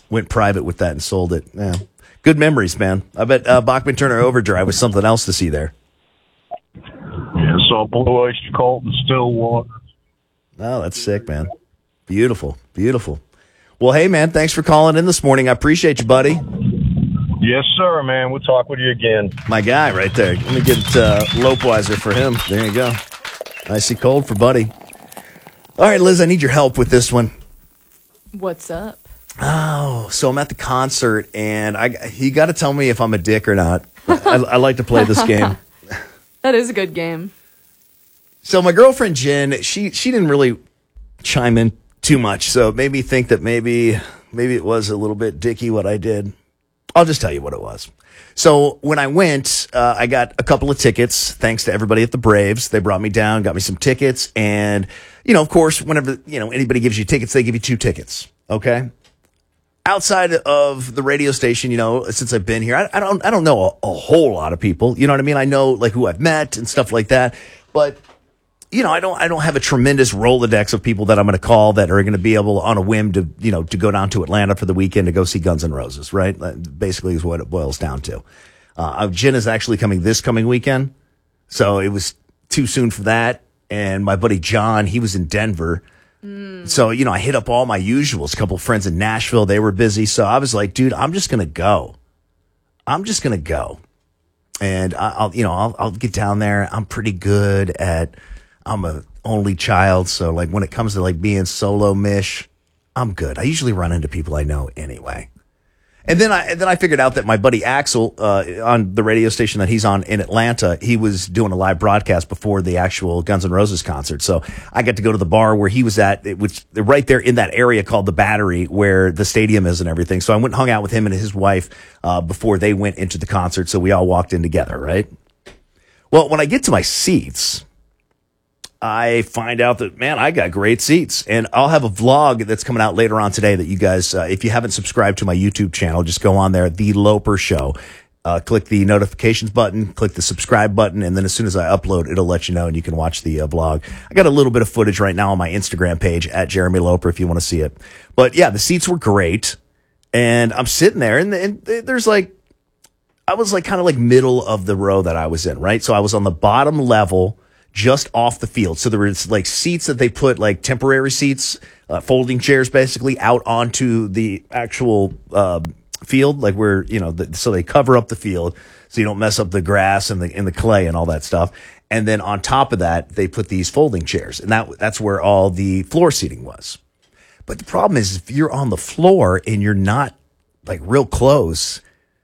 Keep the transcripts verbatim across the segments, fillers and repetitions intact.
went private with that and sold it. Yeah. Good memories, man. I bet uh, Bachman Turner Overdrive was something else to see there. Yeah, saw Blue Oyster Cult and Stillwater. Oh, that's sick, man. Beautiful, beautiful. Well, hey, man, thanks for calling in this morning. I appreciate you, buddy. Yes, sir, man. We'll talk with you again. My guy right there. Let me get uh, Lopeweiser for him. There you go. Icy cold for Buddy. All right, Liz, I need your help with this one. What's up? Oh, so I'm at the concert, and I you got to tell me if I'm a dick or not. I, I like to play this game. That is a good game. So my girlfriend, Jen, she she didn't really chime in too much, so it made me think that maybe maybe it was a little bit dicky what I did. I'll just tell you what it was. So when I went, uh, I got a couple of tickets, thanks to everybody at the Braves. They brought me down, got me some tickets, and, you know, of course, whenever, you know, anybody gives you tickets, they give you two tickets, okay? Outside of the radio station, you know, since I've been here, I, I don't I don't know a, a whole lot of people, you know what I mean? I know, like, who I've met and stuff like that, but you know, I don't, I don't have a tremendous Rolodex of people that I'm going to call that are going to be able on a whim to, you know, to go down to Atlanta for the weekend to go see Guns N' Roses, right? That basically is what it boils down to. Uh, Jen is actually coming this coming weekend. So it was too soon for that. And my buddy John, he was in Denver. Mm. So, you know, I hit up all my usuals, a couple of friends in Nashville. They were busy. So I was like, dude, I'm just going to go. I'm just going to go. And I, I'll, you know, I'll, I'll get down there. I'm pretty good at, I'm a only child, so like when it comes to like being solo mish, I'm good. I usually run into people I know anyway. And then I and then I figured out that my buddy Axel uh, on the radio station that he's on in Atlanta, he was doing a live broadcast before the actual Guns N' Roses concert. So I got to go to the bar where he was at, which right there in that area called the Battery, where the stadium is and everything. So I went and hung out with him and his wife uh, before they went into the concert. So we all walked in together, right? Well, when I get to my seats, I find out that, man, I got great seats. And I'll have a vlog that's coming out later on today that you guys, uh, if you haven't subscribed to my YouTube channel, just go on there, The Loper Show. Uh, click the notifications button, click the subscribe button, and then as soon as I upload, it'll let you know and you can watch the uh, vlog. I got a little bit of footage right now on my Instagram page, at Jeremy Loper, if you want to see it. But yeah, the seats were great. And I'm sitting there, and, and there's like, I was like kind of like middle of the row that I was in, right? So I was on the bottom level, just off the field. So there was like seats that they put, like temporary seats, uh, folding chairs basically, out onto the actual uh, field, like where, you know, the, so they cover up the field so you don't mess up the grass and the and the clay and all that stuff. And then on top of that, they put these folding chairs, and that that's where all the floor seating was. But the problem is, if you're on the floor and you're not like real close,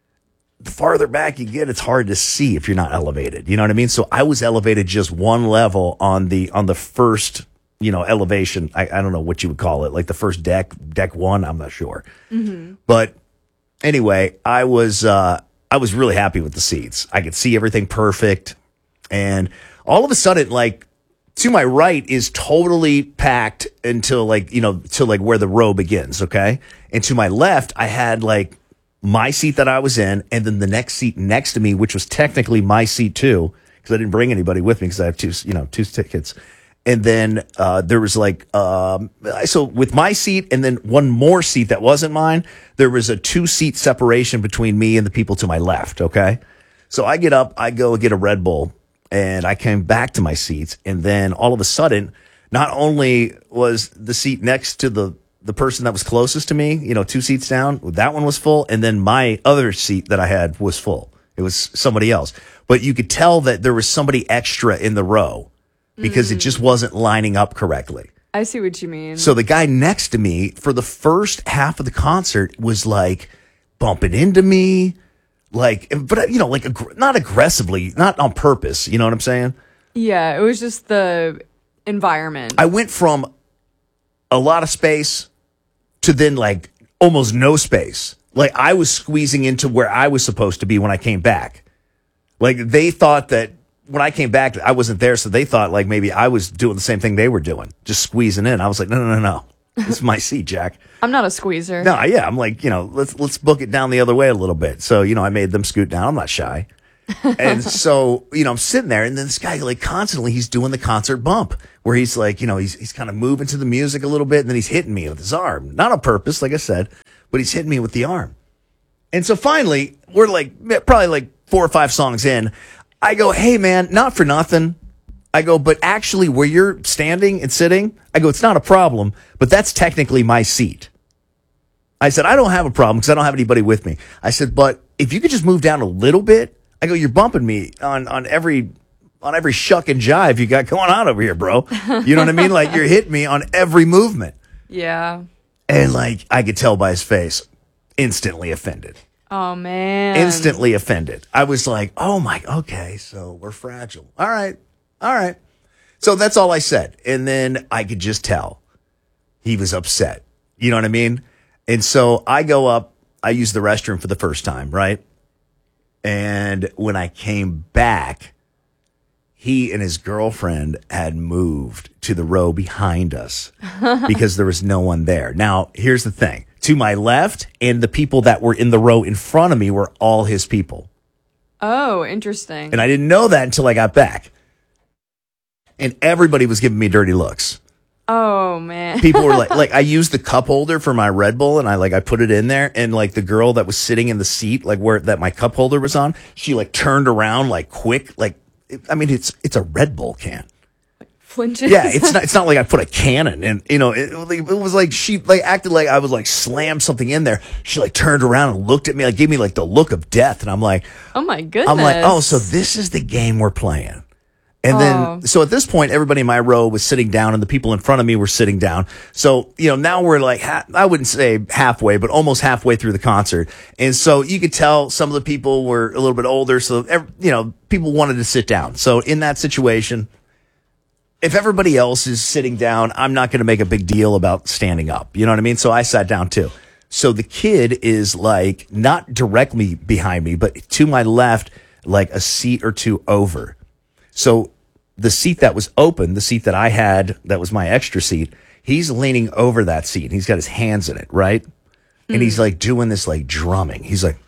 the farther back you get, it's hard to see if you're not elevated. You know what I mean? So I was elevated just one level on the on the first, you know, elevation. I, I don't know what you would call it, like the first deck, deck one. I'm not sure. Mm-hmm. But anyway, I was uh, I was really happy with the seats. I could see everything perfect, and all of a sudden, like to my right is totally packed until like you know to like where the row begins. Okay, and to my left, I had like my seat that I was in, and then the next seat next to me, which was technically my seat too, because I didn't bring anybody with me because I have two, you know, two tickets. And then uh, there was like, um, so with my seat and then one more seat that wasn't mine, there was a two seat separation between me and the people to my left. Okay, so I get up, I go get a Red Bull, and I came back to my seats, and then all of a sudden, not only was the seat next to the the person that was closest to me, you know, two seats down, that one was full. And then my other seat that I had was full. It was somebody else. But you could tell that there was somebody extra in the row because mm. it just wasn't lining up correctly. I see what you mean. So the guy next to me for the first half of the concert was like bumping into me, like, but you know, like ag- not aggressively, not on purpose. You know what I'm saying? Yeah. It was just the environment. I went from a lot of space to then like almost no space. Like I was squeezing into where I was supposed to be when I came back. Like they thought that when I came back, I wasn't there. So they thought like maybe I was doing the same thing they were doing, just squeezing in. I was like, no, no, no, no. This is my seat, Jack. I'm not a squeezer. No, yeah. I'm like, you know, let's, let's book it down the other way a little bit. So, you know, I made them scoot down. I'm not shy. And so, you know, I'm sitting there, and then this guy, like, constantly, he's doing the concert bump where he's like, you know, he's he's kind of moving to the music a little bit, and then he's hitting me with his arm. Not on purpose, like I said, but he's hitting me with the arm. And so finally, we're like, probably like four or five songs in. I go, hey, man, not for nothing. I go, but actually where you're standing and sitting, I go, it's not a problem, but that's technically my seat. I said, I don't have a problem because I don't have anybody with me. I said, but if you could just move down a little bit, I go, you're bumping me on, on every on every shuck and jive you got going on over here, bro. You know what I mean? Like, you're hitting me on every movement. Yeah. And, like, I could tell by his face, instantly offended. Oh, man. Instantly offended. I was like, oh, my, okay, so we're fragile. All right, all right. So that's all I said. And then I could just tell he was upset. You know what I mean? And so I go up, I use the restroom for the first time, right? And when I came back, he and his girlfriend had moved to the row behind us because there was no one there. Now, here's the thing. To my left and the people that were in the row in front of me were all his people. Oh, interesting. And I didn't know that until I got back. And everybody was giving me dirty looks. Oh, man. People were like, like I used the cup holder for my Red Bull and I like, I put it in there and like the girl that was sitting in the seat, like where that my cup holder was on, she like turned around like quick, like, I mean, it's, it's a Red Bull can. Flinches. Yeah. It's not, it's not like I put a cannon and, you know, it, it was like, she like acted like I was like slammed something in there. She like turned around and looked at me, like gave me like the look of death. And I'm like, oh my goodness. I'm like, oh, so this is the game we're playing. And then, oh. so at this point, everybody in my row was sitting down and the people in front of me were sitting down. So, you know, now we're like, ha- I wouldn't say halfway, but almost halfway through the concert. And so you could tell some of the people were a little bit older. So, you know, people wanted to sit down. So in that situation, if everybody else is sitting down, I'm not going to make a big deal about standing up. You know what I mean? So I sat down too. So the kid is like not directly behind me, but to my left, like a seat or two over. So the seat that was open, the seat that I had, that was my extra seat, he's leaning over that seat. He's got his hands in it, right? And he's like doing this like drumming. He's like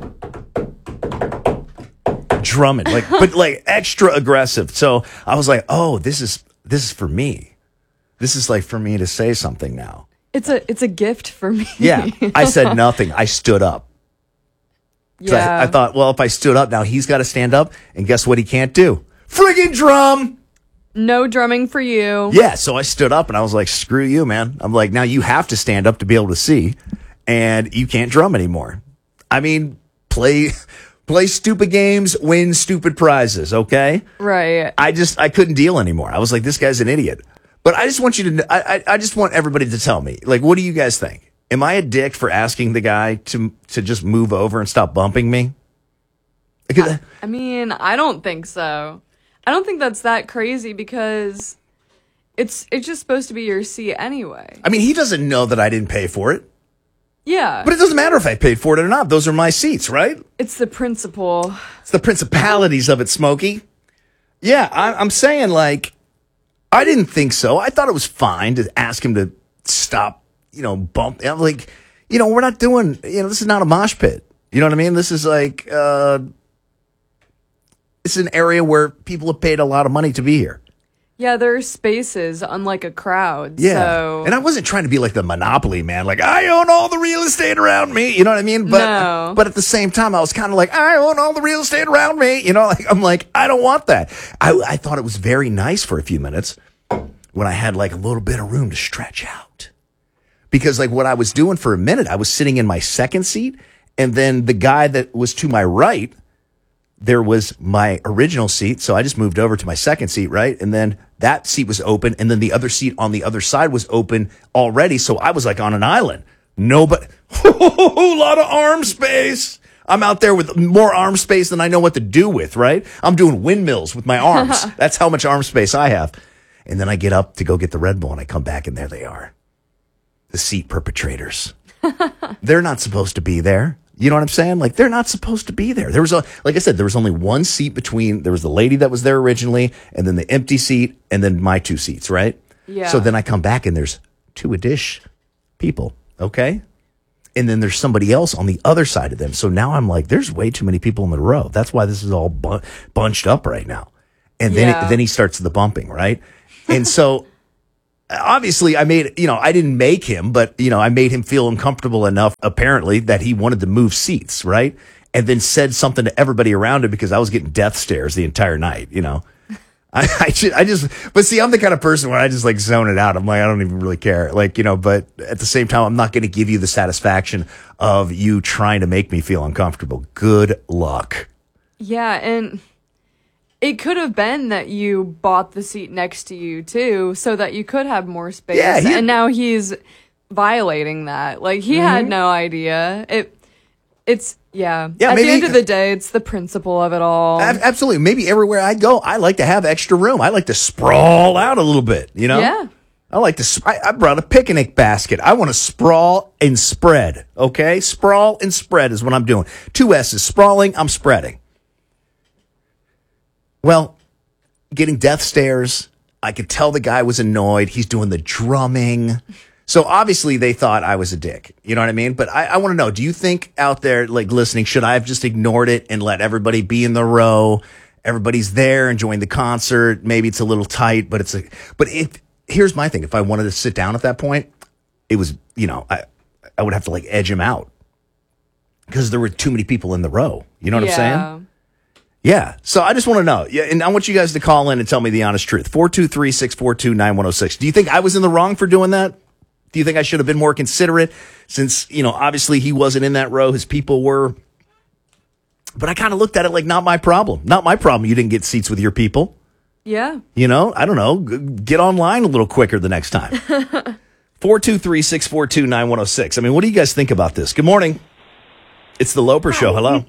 drumming, like, but like extra aggressive. So I was like, oh, this is, this is for me. This is like for me to say something now. It's a, it's a gift for me. Yeah. I said nothing. I stood up. Yeah. I, I thought, well, if I stood up now, he's got to stand up. And guess what he can't do? Friggin' drum. No drumming for you. Yeah, so I stood up and I was like, screw you, man. I'm like, now you have to stand up to be able to see, and you can't drum anymore. I mean, play play stupid games, win stupid prizes, okay? Right. I just, I couldn't deal anymore. I was like, this guy's an idiot. But I just want you to, I, I, I just want everybody to tell me, like, what do you guys think? Am I a dick for asking the guy to to just move over and stop bumping me? I, I mean, I don't think so. I don't think that's that crazy because it's it's just supposed to be your seat anyway. I mean, he doesn't know that I didn't pay for it. Yeah. But it doesn't matter if I paid for it or not. Those are my seats, right? It's the principle. It's the principalities of it, Smokey. Yeah, I, I'm saying, like, I didn't think so. I thought it was fine to ask him to stop, you know, bump. I'm like, you know, we're not doing, you know, this is not a mosh pit. You know what I mean? This is like, uh... it's an area where people have paid a lot of money to be here. Yeah, there are spaces, unlike a crowd. Yeah. So. And I wasn't trying to be like the Monopoly man, like, I own all the real estate around me. You know what I mean? But, no. But at the same time, I was kind of like, I own all the real estate around me. You know, like, I'm like, I don't want that. I, I thought it was very nice for a few minutes when I had like a little bit of room to stretch out. Because like what I was doing for a minute, I was sitting in my second seat. And then the guy that was to my right, there was my original seat. So I just moved over to my second seat, right? And then that seat was open. And then the other seat on the other side was open already. So I was like on an island. Nobody, a lot of arm space. I'm out there with more arm space than I know what to do with, right? I'm doing windmills with my arms. That's how much arm space I have. And then I get up to go get the Red Bull and I come back and there they are. The seat perpetrators. They're not supposed to be there. You know what I'm saying? Like, they're not supposed to be there. There was a, like I said, there was only one seat between, there was the lady that was there originally, and then the empty seat, and then my two seats, right? Yeah. So then I come back and there's two addish people, okay? And then there's somebody else on the other side of them. So now I'm like, there's way too many people in the row. That's why this is all bu- bunched up right now. And then, Yeah. it, then he starts the bumping, right? And so obviously I made, you know, I didn't make him, but, you know, I made him feel uncomfortable enough, apparently, that he wanted to move seats, right? And then said something to everybody around him because I was getting death stares the entire night, you know? I, I, just, I just, but see, I'm the kind of person where I just like zone it out. I'm like, I don't even really care. Like, you know, but at the same time, I'm not going to give you the satisfaction of you trying to make me feel uncomfortable. Good luck. Yeah, and it could have been that you bought the seat next to you too, so that you could have more space. Yeah, he- and now he's violating that. Like he Mm-hmm. had no idea. It, it's yeah. Yeah, At maybe- the end of the day, it's the principle of it all. Ab- Absolutely. Maybe everywhere I go, I like to have extra room. I like to sprawl out a little bit, you know? Yeah. I like to, sp- I, I brought a picnic basket. I want to sprawl and spread, okay? Sprawl and spread is what I'm doing. Two S's, sprawling, I'm spreading. Well, getting death stares. I could tell the guy was annoyed. He's doing the drumming. So obviously they thought I was a dick. You know what I mean? But I, I want to know, do you think out there, like listening, should I have just ignored it and let everybody be in the row? Everybody's there enjoying the concert. Maybe it's a little tight, but it's a, but it, here's my thing. If I wanted to sit down at that point, it was, you know, I, I would have to like edge him out because there were too many people in the row. You know what I'm saying? Yeah. So I just want to know. Yeah. And I want you guys to call in and tell me the honest truth. four two three, six four two, nine one oh six. Do you think I was in the wrong for doing that? Do you think I should have been more considerate since, you know, obviously he wasn't in that row, his people were? But I kind of looked at it like, not my problem. Not my problem. You didn't get seats with your people. Yeah. You know, I don't know. G- Get online a little quicker the next time. four two three, six four two, nine one oh six. I mean, what do you guys think about this? Good morning. It's the Loper Show. Hello.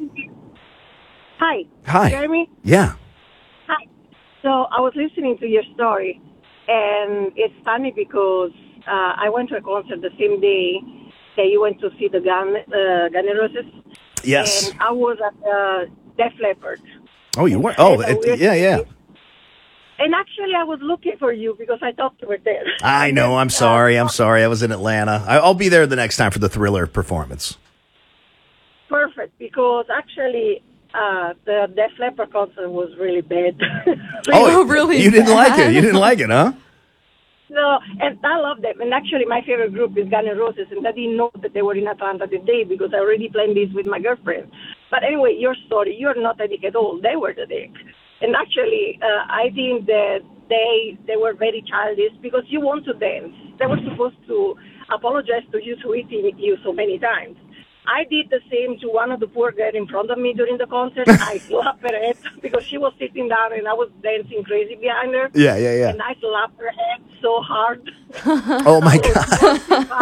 Hi. Hi. Jeremy? Yeah. Hi. So I was listening to your story, and it's funny because uh, I went to a concert the same day that you went to see the Gun, uh, Gun N' Roses. Yes. And I was at uh, Def Leppard. Oh, you were? Oh, And, uh, it, we're- yeah, yeah. And actually, I was looking for you because I thought you were there. I know. I'm sorry. I'm sorry. I was in Atlanta. I, I'll be there the next time for the Thriller performance. Perfect, because actually, uh, the Def Leppard concert was really bad. Oh, really You didn't like it. bad? You didn't like it, huh? No, and I love them. And actually, my favorite group is Gun N' Roses, and I didn't know that they were in Atlanta today because I already planned this with my girlfriend. But anyway, your story, you're not a dick at all. They were the dick. And actually, uh, I think that they they were very childish because you want to dance. They were supposed to apologize to you for hitting you so many times. I did the same to one of the poor girls in front of me during the concert. I slapped her head because she was sitting down and I was dancing crazy behind her. Yeah, yeah, yeah. And I slapped her head so hard. Oh, my God.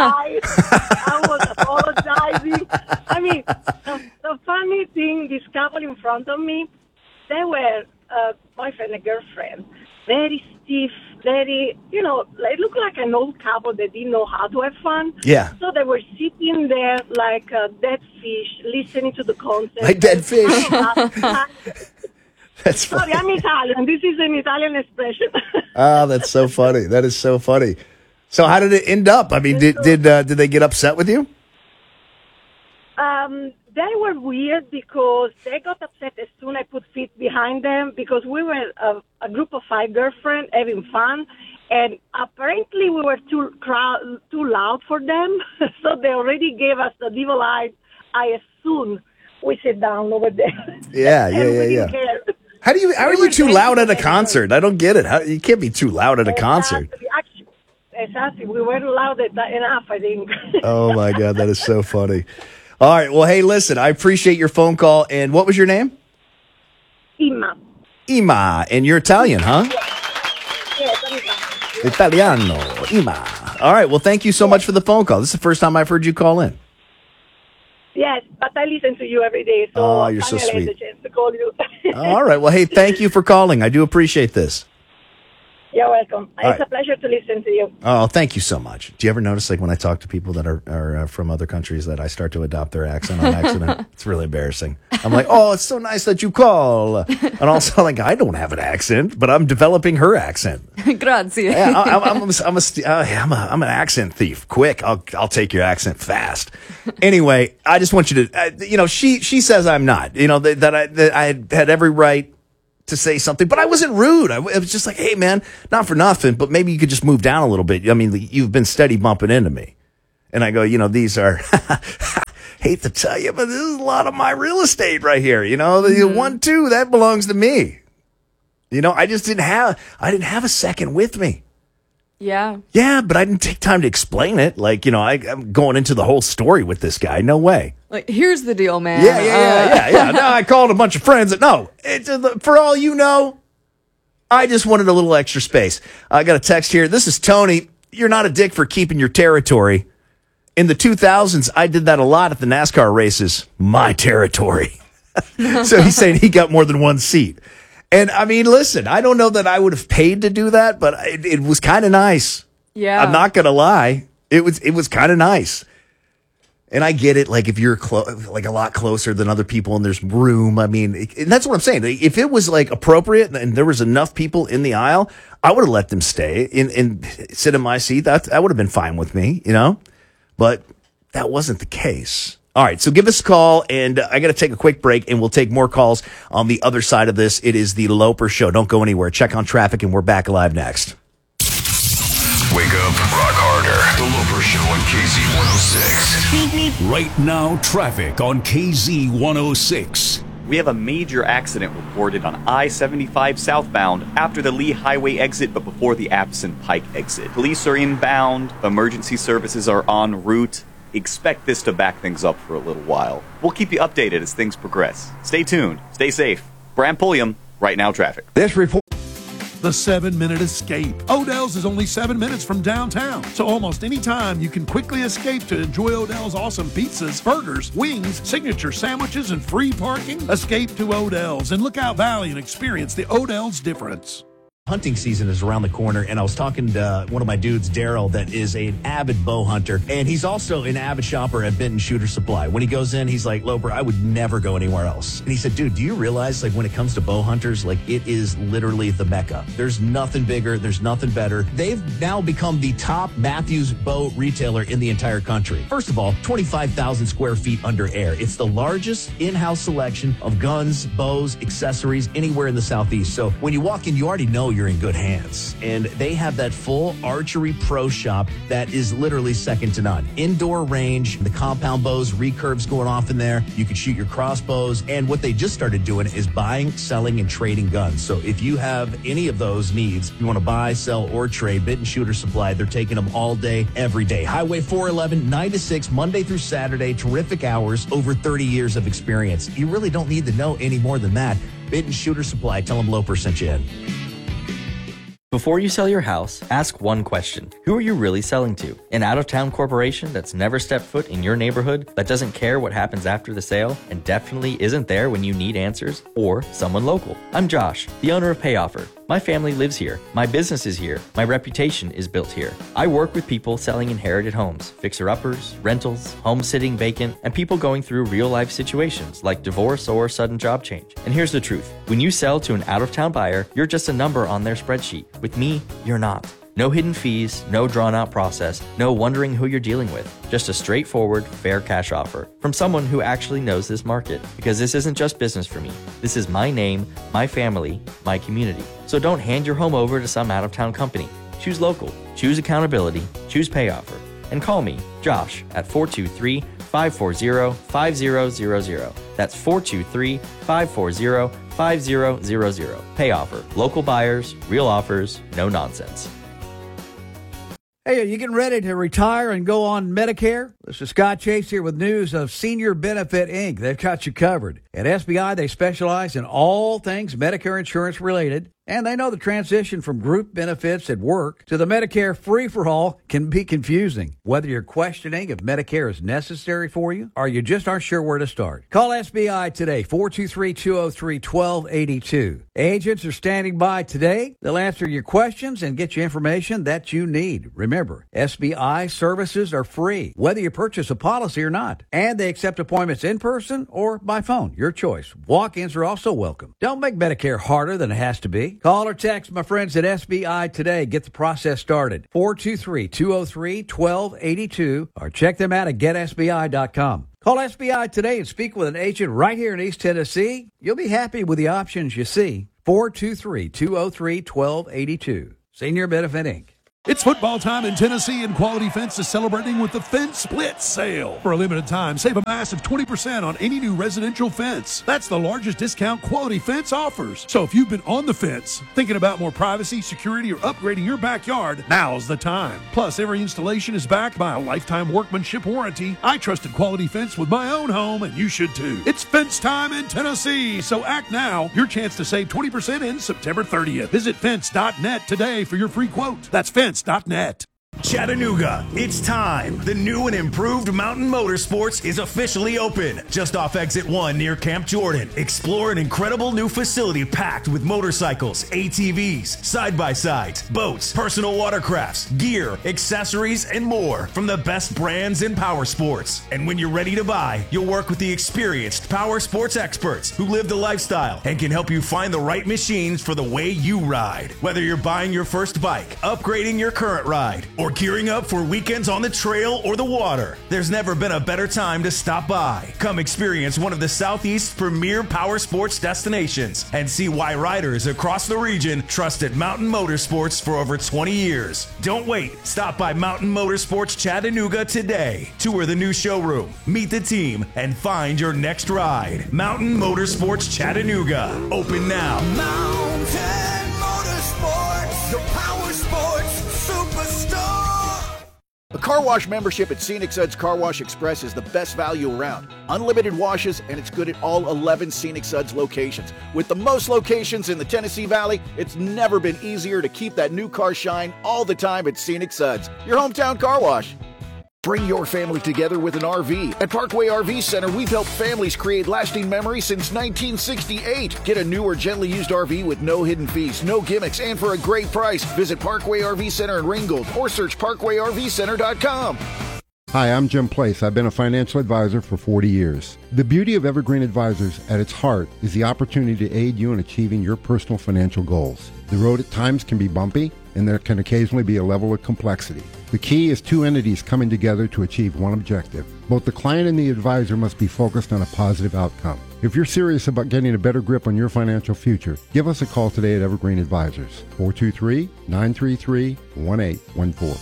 I was apologizing. I mean, the, the funny thing, this couple in front of me, they were a boyfriend and girlfriend. Very stiff, very, you know, it looked like an old couple that didn't know how to have fun. Yeah. So they were sitting there like a dead fish, listening to the concert. Like dead fish. That's Sorry, funny. I'm Italian. This is an Italian expression. Oh, that's so funny. That is so funny. So how did it end up? I mean, did did uh, did they get upset with you? Um, they were weird because they got upset as soon as I put feet behind them because we were a, a group of five girlfriends having fun, and apparently we were too crowd, too loud for them, so they already gave us the devil eye. I assume we sit down over there. Yeah, yeah, And yeah, we yeah. didn't care. How do you how are They you were too dancing loud at a together. concert? I don't get it. How, you can't be too loud at a concert. Exactly. Actually, exactly. We weren't loud enough, I think. Oh my God, that is so funny. All right, well, hey, listen, I appreciate your phone call. And what was your name? Imma. Ima, and you're Italian, huh? Yes, I'm Italian. Italiano, Ima. All right, well, thank you so much for the phone call. This is the first time I've heard you call in. Yes, but I listen to you every day, so Oh, you're so finally I had sweet. the chance to call you. All right, well, hey, thank you for calling. I do appreciate this. You're welcome. All It's right. a pleasure to listen to you. Oh, thank you so much. Do you ever notice, like, when I talk to people that are, are uh, from other countries, that I start to adopt their accent on accident? It's really embarrassing. I'm like, oh, it's so nice that you call. And also, like, I don't have an accent, but I'm developing her accent. Grazie. Yeah, I, I'm, I'm, a, I'm, a, st- uh, I'm, a, I'm an accent thief. Quick, I'll I'll take your accent fast. Anyway, I just want you to, uh, you know, she she says I'm not. You know that, that I that I had every right to say something, but I wasn't rude. I, I was just like, hey, man, not for nothing, but maybe you could just move down a little bit. I mean, you've been steady bumping into me. And I go, you know, these are, hate to tell you, but this is a lot of my real estate right here. You know, the mm-hmm. one, two, that belongs to me. You know, I just didn't have, I didn't have a second with me. Yeah. Yeah, but I didn't take time to explain it. Like, you know, I, I'm going into the whole story with this guy. No way. Like, here's the deal, man. Yeah, yeah, yeah, uh, yeah, yeah. Now I called a bunch of friends. That, no, it's, uh, for all you know, I just wanted a little extra space. I got a text here. This is Tony. You're not a dick for keeping your territory. In the two thousands, I did that a lot at the NASCAR races. My territory. So he's saying he got more than one seat. And I mean, listen, I don't know that I would have paid to do that, but it, it was kind of nice. Yeah. I'm not going to lie. It was, it was kind of nice. And I get it. Like if you're clo- like a lot closer than other people and there's room, I mean, it, and that's what I'm saying. If it was like appropriate and there was enough people in the aisle, I would have let them stay and, and sit in my seat. That, that would have been fine with me, you know, but that wasn't the case. All right, so give us a call, and uh, I got to take a quick break, and we'll take more calls on the other side of this. It is the Loper Show. Don't go anywhere. Check on traffic, and we're back live next. Wake up, rock harder. The Loper Show on K Z one oh six. Right now, traffic on K Z one oh six. We have a major accident reported on I seventy-five southbound after the Lee Highway exit, but before the Appleton Pike exit. Police are inbound. Emergency services are en route. Expect this to back things up for a little while. We'll keep you updated as things progress. Stay tuned. Stay safe. Bram Pulliam, Right Now Traffic. This report. The seven-minute escape. Odell's is only seven minutes from downtown, so almost any time you can quickly escape to enjoy Odell's awesome pizzas, burgers, wings, signature sandwiches, and free parking. Escape to Odell's in Lookout Valley and experience the Odell's difference. Hunting season is around the corner, and I was talking to uh, one of my dudes, Daryl, that is an avid bow hunter, and he's also an avid shopper at Benton Shooter Supply. When he goes in, he's like, Loper, I would never go anywhere else. And he said, dude, do you realize, like, when it comes to bow hunters, like, it is literally the mecca. There's nothing bigger. There's nothing better. They've now become the top Matthews bow retailer in the entire country. First of all, twenty-five thousand square feet under air. It's the largest in-house selection of guns, bows, accessories anywhere in the Southeast. So when you walk in, you already know you're in good hands. And they have that full archery pro shop that is literally second to none. Indoor range, the compound bows, recurves going off in there. You can shoot your crossbows. And what they just started doing is buying, selling, and trading guns. So if you have any of those needs, you want to buy, sell, or trade, Benton Shooter Supply, they're taking them all day, every day. Highway four eleven, nine to six, Monday through Saturday, terrific hours, over thirty years of experience. You really don't need to know any more than that. Benton Shooter Supply, tell them Loper sent you in. Before you sell your house, ask one question. Who are you really selling to? An out-of-town corporation that's never stepped foot in your neighborhood, that doesn't care what happens after the sale, and definitely isn't there when you need answers? Or someone local? I'm Josh, the owner of PayOffer. My family lives here. My business is here. My reputation is built here. I work with people selling inherited homes, fixer-uppers, rentals, home sitting vacant, and people going through real-life situations like divorce or sudden job change. And here's the truth. When you sell to an out-of-town buyer, you're just a number on their spreadsheet. With me, you're not. No hidden fees, no drawn-out process, no wondering who you're dealing with. Just a straightforward, fair cash offer from someone who actually knows this market. Because this isn't just business for me. This is my name, my family, my community. So don't hand your home over to some out-of-town company. Choose local, choose accountability, choose PayOffer. And call me, Josh, at four two three, five four zero, five zero zero zero. That's four two three, five four zero, five zero zero zero. PayOffer. Local buyers, real offers, no nonsense. Hey, are you getting ready to retire and go on Medicare? This is Scott Chase here with news of Senior Benefit Incorporated. They've got you covered. At S B I, they specialize in all things Medicare insurance related, and they know the transition from group benefits at work to the Medicare free-for-all can be confusing. Whether you're questioning if Medicare is necessary for you or you just aren't sure where to start, call S B I today, four two three, two oh three, one two eight two. Agents are standing by today. They'll answer your questions and get you information that you need. Remember, S B I services are free, whether you purchase a policy or not, and they accept appointments in person or by phone. Your choice. Walk-ins are also welcome. Don't make Medicare harder than it has to be. Call or text my friends at S B I today. Get the process started. four two three, two oh three, one two eight two or check them out at get S B I dot com. Call S B I today and speak with an agent right here in East Tennessee. You'll be happy with the options you see. four two three, two oh three, one two eight two. Senior Benefit Incorporated. It's football time in Tennessee, and Quality Fence is celebrating with the Fence Split Sale. For a limited time, save a massive twenty percent on any new residential fence. That's the largest discount Quality Fence offers. So if you've been on the fence, thinking about more privacy, security, or upgrading your backyard, now's the time. Plus, every installation is backed by a lifetime workmanship warranty. I trusted Quality Fence with my own home, and you should too. It's fence time in Tennessee, so act now. Your chance to save twenty percent ends September thirtieth. Visit fence dot net today for your free quote. That's fence dot net. Chattanooga, it's time. The new and improved Mountain Motorsports is officially open. Just off Exit one near Camp Jordan. Explore an incredible new facility packed with motorcycles, A T Vs, side-by-sides, boats, personal watercrafts, gear, accessories, and more from the best brands in power sports. And when you're ready to buy, you'll work with the experienced power sports experts who live the lifestyle and can help you find the right machines for the way you ride. Whether you're buying your first bike, upgrading your current ride, or gearing up for weekends on the trail or the water, there's never been a better time to stop by. Come experience one of the Southeast's premier power sports destinations and see why riders across the region trusted Mountain Motorsports for over twenty years. Don't wait. Stop by Mountain Motorsports Chattanooga today. Tour the new showroom, meet the team, and find your next ride. Mountain Motorsports Chattanooga. Open now. Mountain Motorsports, your power sports superstar. A car wash membership at Scenic Suds Car Wash Express is the best value around. Unlimited washes, and it's good at all eleven Scenic Suds locations. With the most locations in the Tennessee Valley, it's never been easier to keep that new car shine all the time at Scenic Suds, your hometown car wash. Bring your family together with an R V. At Parkway R V Center, we've helped families create lasting memories since nineteen sixty-eight. Get a new or gently used R V with no hidden fees, no gimmicks, and for a great price. Visit Parkway R V Center in Ringgold or search parkway r v center dot com. Hi, I'm Jim Place. I've been a financial advisor for forty years. The beauty of Evergreen Advisors at its heart is the opportunity to aid you in achieving your personal financial goals. The road at times can be bumpy, and there can occasionally be a level of complexity. The key is two entities coming together to achieve one objective. Both the client and the advisor must be focused on a positive outcome. If you're serious about getting a better grip on your financial future, give us a call today at Evergreen Advisors, four two three, nine three three, one eight one four.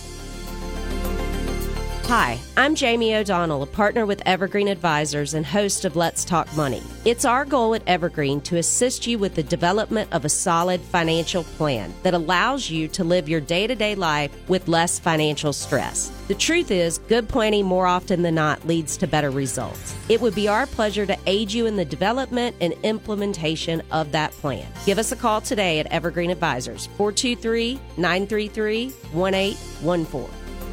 Hi, I'm Jamie O'Donnell, a partner with Evergreen Advisors and host of Let's Talk Money. It's our goal at Evergreen to assist you with the development of a solid financial plan that allows you to live your day-to-day life with less financial stress. The truth is, good planning more often than not leads to better results. It would be our pleasure to aid you in the development and implementation of that plan. Give us a call today at Evergreen Advisors, four two three, nine three three, one eight one four.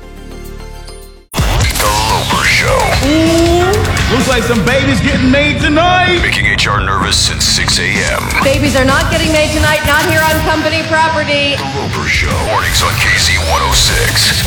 Show. Looks like some babies getting made tonight. Making H R nervous since six a.m. Babies are not getting made tonight, not here on company property. The Loper Show. Mornings on K Z one oh six.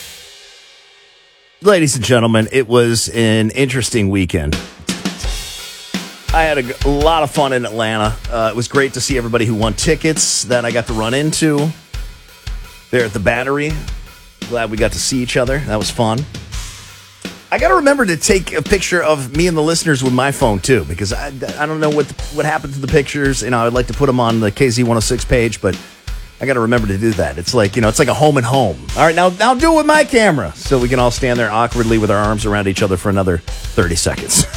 Ladies and gentlemen, it was an interesting weekend. I had a, a lot of fun in Atlanta. Uh, it was great to see everybody who won tickets that I got to run into there at the Battery. Glad we got to see each other. That was fun. I got to remember to take a picture of me and the listeners with my phone, too, because I, I don't know what what happened to the pictures. You know, I'd like to put them on the K Z one oh six page, but I got to remember to do that. It's like, you know, it's like a home and home. All right, now, now do it with my camera so we can all stand there awkwardly with our arms around each other for another thirty seconds.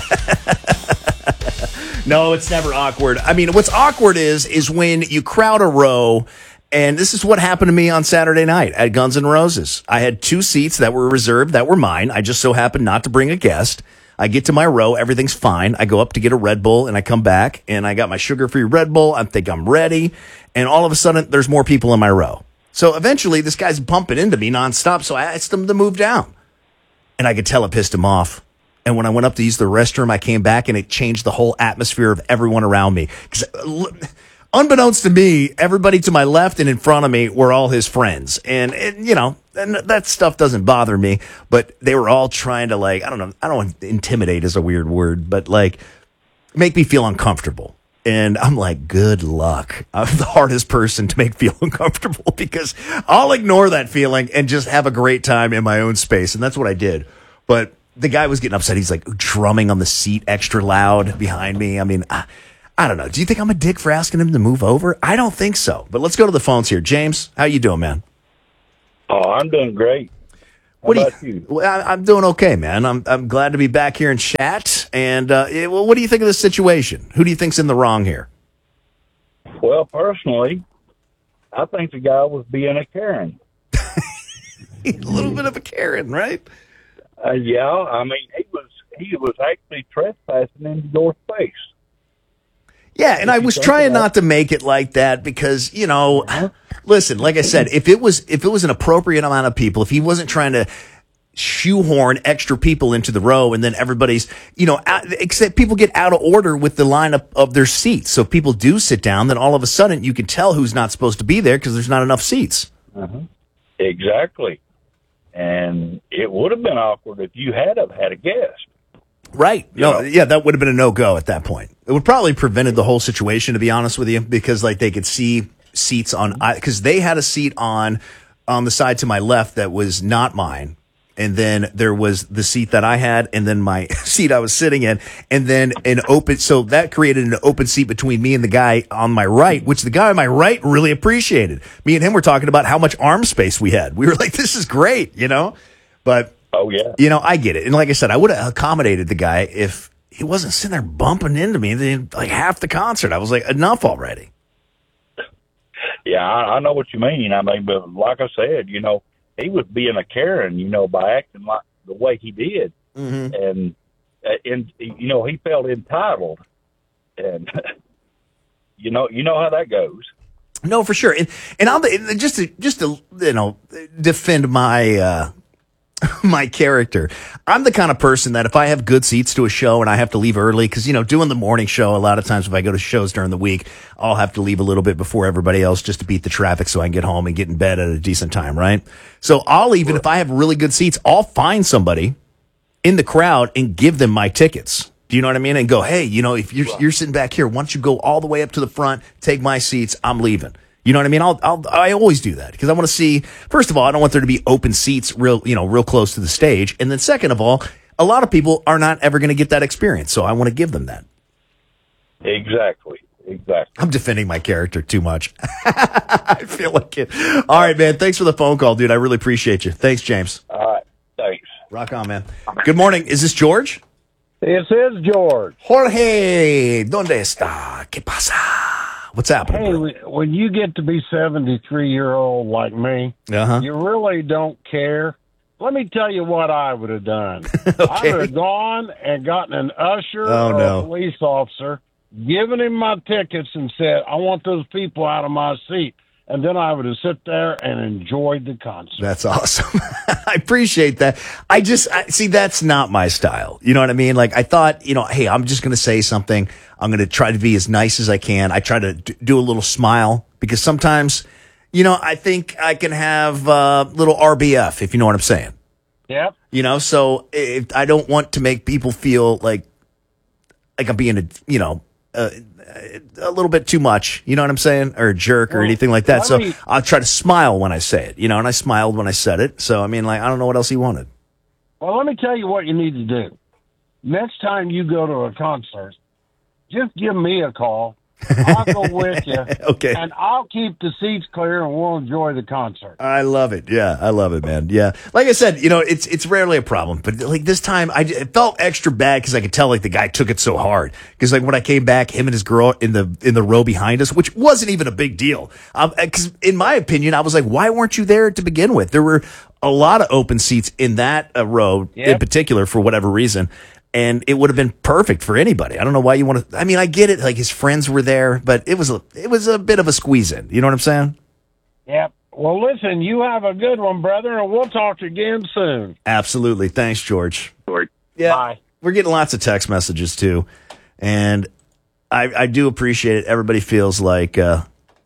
No, it's never awkward. I mean, what's awkward is is when you crowd a row. And this is what happened to me on Saturday night at Guns N' Roses. I had two seats that were reserved that were mine. I just so happened not to bring a guest. I get to my row. Everything's fine. I go up to get a Red Bull, and I come back, and I got my sugar-free Red Bull. I think I'm ready. And all of a sudden, there's more people in my row. So eventually, this guy's bumping into me nonstop, so I asked him to move down. And I could tell it pissed him off. And when I went up to use the restroom, I came back, and it changed the whole atmosphere of everyone around me. 'Cause, unbeknownst to me, everybody to my left and in front of me were all his friends. And, it, you know, and that stuff doesn't bother me. But they were all trying to, like, I don't know, I don't want intimidate is a weird word, but, like, make me feel uncomfortable. And I'm like, good luck. I'm the hardest person to make feel uncomfortable because I'll ignore that feeling and just have a great time in my own space. And that's what I did. But the guy was getting upset. He's, like, drumming on the seat extra loud behind me. I mean, I, I don't know. Do you think I'm a dick for asking him to move over? I don't think so. But let's go to the phones here. James, how you doing, man? Oh, I'm doing great. How What do about you, you? Well, I, I'm doing okay, man. I'm I'm glad to be back here in chat. And uh, eh, well, what do you think of this situation? Who do you think's in the wrong here? Well, personally, I think the guy was being a Karen. A little bit of a Karen, right? Uh, yeah, I mean, he was he was actually trespassing into your space. Yeah, and I was trying not to make it like that because, you know, listen, like I said, if it was if it was an appropriate amount of people, if he wasn't trying to shoehorn extra people into the row and then everybody's, you know, out, except people get out of order with the lineup of their seats. So if people do sit down, then all of a sudden you can tell who's not supposed to be there because there's not enough seats. Uh-huh. Exactly. And it would have been awkward if you had have had a guest. Right. No, yeah, that would have been a no-go at that point. It would probably prevented the whole situation, to be honest with you, because like they could see seats on, because they had a seat on on the side to my left that was not mine. And then there was the seat that I had, and then my seat I was sitting in, and then an open, so that created an open seat between me and the guy on my right, which the guy on my right really appreciated. Me and him were talking about how much arm space we had. We were like, this is great, you know? But, oh, yeah. You know, I get it. And like I said, I would have accommodated the guy if he wasn't sitting there bumping into me the, like half the concert. I was like, enough already. Yeah, I, I know what you mean. I mean, but like I said, you know, he was being a Karen, you know, by acting like the way he did. Mm-hmm. And, uh, and, you know, he felt entitled. And, you know, you know how that goes. No, for sure. And, and I'll, just to, just to, you know, defend my, uh, my character. I'm the kind of person that if I have good seats to a show and I have to leave early, because, you know, doing the morning show, a lot of times if I go to shows during the week, I'll have to leave a little bit before everybody else just to beat the traffic so I can get home and get in bed at a decent time, right? So I'll even, if I have really good seats, I'll find somebody in the crowd and give them my tickets. Do you know what I mean? And go, hey, you know, if you're, you're sitting back here, why don't you go all the way up to the front, take my seats, I'm leaving. You know what I mean? I'll, I'll, I always do that because I want to see, first of all, I don't want there to be open seats real, you know, real close to the stage. And then second of all, a lot of people are not ever going to get that experience. So I want to give them that. Exactly. Exactly. I'm defending my character too much. I feel like it. All right, man. Thanks for the phone call, dude. I really appreciate you. Thanks, James. All right. Thanks. Rock on, man. Good morning. Is this George? This is George. Jorge, ¿dónde está? ¿Qué pasa? What's happening? Hey, bro? When you get to be seventy-three-year-old like me, uh-huh. you really don't care. Let me tell you what I would have done. Okay. I would have gone and gotten an usher Oh, or no. a police officer, given him my tickets and said, I want those people out of my seat. And then I would have sit there and enjoyed the concert. That's awesome. I appreciate that. I just, I, see, that's not my style. You know what I mean? Like, I thought, you know, hey, I'm just going to say something. I'm going to try to be as nice as I can. I try to d- do a little smile because sometimes, you know, I think I can have a little R B F, if you know what I'm saying. Yep. You know, so if I don't want to make people feel like, like I'm being a, you know, uh, a little bit too much, you know what I'm saying? Or a jerk or Well, anything like that. let So me- I'll try to smile when I say it, you know, and I smiled when I said it. So, I mean, like, I don't know what else he wanted. Well, let me tell you what you need to do. Next time you go to a concert, just give me a call. I'll go with you. Okay. And I'll keep the seats clear and we'll enjoy the concert. I love it. Yeah, I love it, man. Yeah. Like I said, you know, it's it's rarely a problem, but like this time I it felt extra bad because I could tell like the guy took it so hard. Because like when I came back, him and his girl in the in the row behind us, which wasn't even a big deal. Um, because in my opinion, I was like, why weren't you there to begin with? There were a lot of open seats in that uh, row in Yep. particular for whatever reason. And it would have been perfect for anybody. I don't know why you want to. I mean, I get it. Like his friends were there, but it was a it was a bit of a squeeze in. You know what I'm saying? Yep. Well, listen, you have a good one, brother, and we'll talk again soon. Absolutely. Thanks, George. George. Yeah. Bye. We're getting lots of text messages too. And I, I do appreciate it. Everybody feels like uh,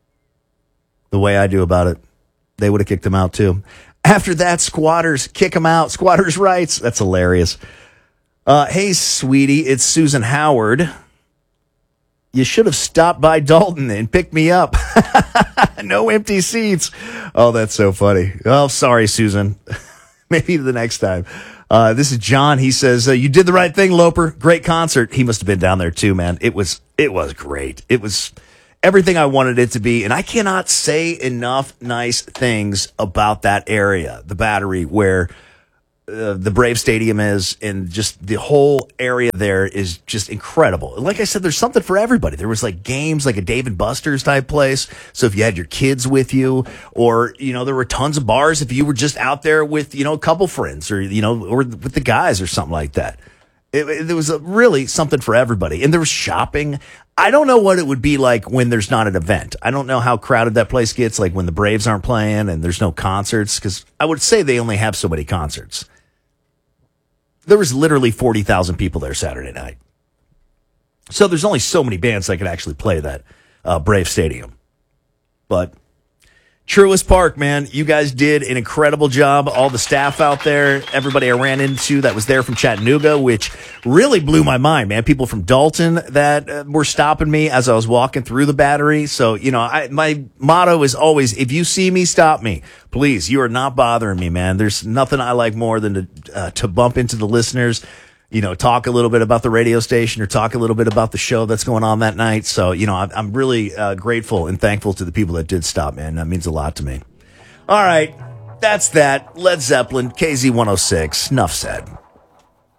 the way I do about it. They would have kicked him out too. After that, squatters kick him out. Squatters' rights. That's hilarious. Uh, hey, sweetie, it's Susan Howard. You should have stopped by Dalton and picked me up. No empty seats. Oh, that's so funny. Oh, sorry, Susan. Maybe the next time. Uh, this is John. He says, uh, you did the right thing, Loper. Great concert. He must have been down there too, man. It was, it was great. It was everything I wanted it to be. And I cannot say enough nice things about that area, the Battery, where uh, the Brave Stadium is, and just the whole area there is just incredible. Like I said, there's something for everybody. There was like games, like a Dave and Buster's type place. So if you had your kids with you, or, you know, there were tons of bars if you were just out there with, you know, a couple friends, or, you know, or with the guys or something like that. It, it, there was a, really something for everybody. And there was shopping. I don't know what it would be like when there's not an event. I don't know how crowded that place gets, like when the Braves aren't playing and there's no concerts, because I would say they only have so many concerts. There was literally forty thousand people there Saturday night. So there's only so many bands that could actually play that uh, Brave Stadium. But Truist Park, man, you guys did an incredible job. All the staff out there, everybody I ran into that was there from Chattanooga, which really blew my mind, man. People from Dalton that uh, were stopping me as I was walking through the Battery. So, you know, I, my motto is always, if you see me, stop me. Please, you are not bothering me, man. There's nothing I like more than to, uh, to bump into the listeners, you know, talk a little bit about the radio station or talk a little bit about the show that's going on that night. So, you know, I'm, I'm really uh, grateful and thankful to the people that did stop, man. That means a lot to me. All right. That's that. Led Zeppelin, K Z one oh six. Enough said.